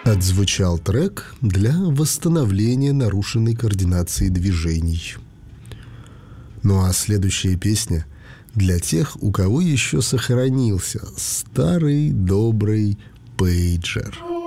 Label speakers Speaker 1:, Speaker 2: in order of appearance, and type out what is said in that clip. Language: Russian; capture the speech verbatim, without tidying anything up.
Speaker 1: Отзвучал трек для восстановления нарушенной координации движений. Ну а следующая песня для тех, у кого еще сохранился старый добрый пейджер.